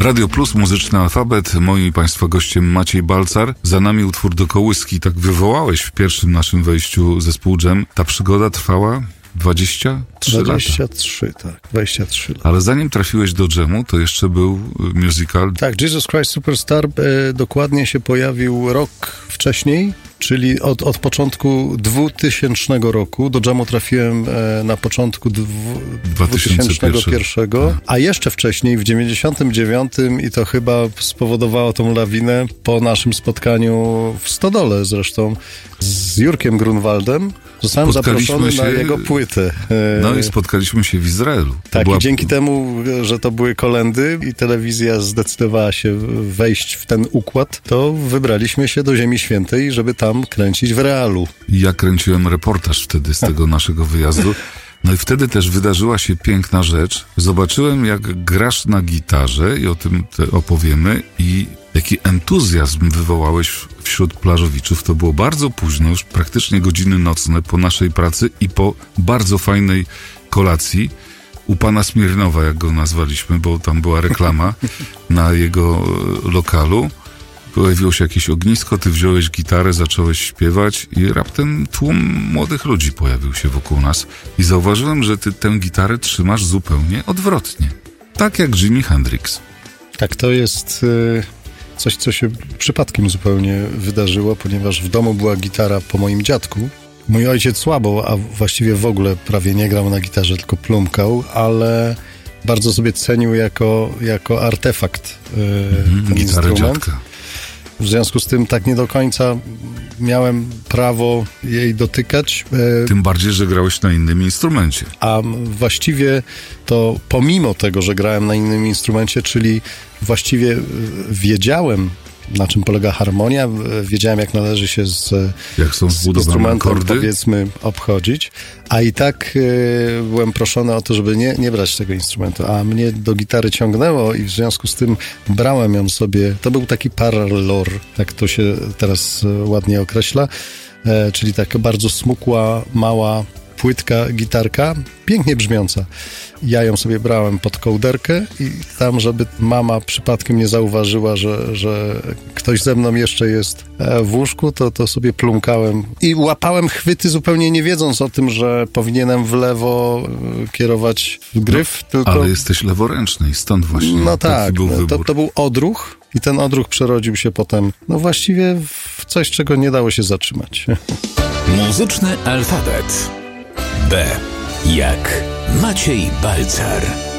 Radio Plus, Muzyczny Alfabet. Moim i Państwa gościem Maciej Balcar. Za nami utwór do kołyski. Tak wywołałeś w pierwszym naszym wejściu zespół Dżem. Ta przygoda trwała 23 lata. 23, tak. 23 lata. Ale zanim trafiłeś do Dżemu, to jeszcze był musical. Tak, Jesus Christ Superstar dokładnie się pojawił rok wcześniej, czyli od początku 2000 roku. Do Dżemu trafiłem na początku 2001, a jeszcze wcześniej, w 99, i to chyba spowodowało tą lawinę po naszym spotkaniu w Stodole zresztą z Jurkiem Grunwaldem. Zostałem zaproszony na jego płytę. No i spotkaliśmy się w Izraelu. Tak, i dzięki temu, że to były kolędy i telewizja zdecydowała się wejść w ten układ, to wybraliśmy się do Ziemi Świętej, żeby tam kręcić w realu. Ja kręciłem reportaż wtedy z tego naszego wyjazdu. No i wtedy też wydarzyła się piękna rzecz. Zobaczyłem, jak grasz na gitarze i o tym opowiemy, i jaki entuzjazm wywołałeś wśród plażowiczów. To było bardzo późno, już praktycznie godziny nocne po naszej pracy i po bardzo fajnej kolacji u pana Smirnowa, jak go nazwaliśmy, bo tam była reklama na jego lokalu. Pojawiło się jakieś ognisko, ty wziąłeś gitarę, zacząłeś śpiewać i raptem tłum młodych ludzi pojawił się wokół nas. I zauważyłem, że ty tę gitarę trzymasz zupełnie odwrotnie. Tak jak Jimi Hendrix. Tak, to jest coś, co się przypadkiem zupełnie wydarzyło, ponieważ w domu była gitara po moim dziadku. Mój ojciec słabo, a właściwie w ogóle prawie nie grał na gitarze, tylko plumkał, ale bardzo sobie cenił jako artefakt ten instrument. Dziadka. W związku z tym tak nie do końca miałem prawo jej dotykać. Tym bardziej, że grałeś na innym instrumencie. A właściwie to pomimo tego, że grałem na innym instrumencie, czyli właściwie wiedziałem, na czym polega harmonia, wiedziałem, jak należy się z instrumentem, powiedzmy, obchodzić, a i tak byłem proszony o to, żeby nie brać tego instrumentu, a mnie do gitary ciągnęło i w związku z tym brałem ją sobie. To był taki parlor, tak to się teraz ładnie określa, czyli taka bardzo smukła, mała, płytka gitarka, pięknie brzmiąca. Ja ją sobie brałem pod kołderkę i tam, żeby mama przypadkiem nie zauważyła, że ktoś ze mną jeszcze jest w łóżku, to sobie plumkałem i łapałem chwyty zupełnie nie wiedząc o tym, że powinienem w lewo kierować gryf. Tylko... Ale jesteś leworęczny i stąd właśnie no tak, był wybór. To był odruch i ten odruch przerodził się potem właściwie w coś, czego nie dało się zatrzymać. Muzyczny alfabet. B jak Maciej Balcar.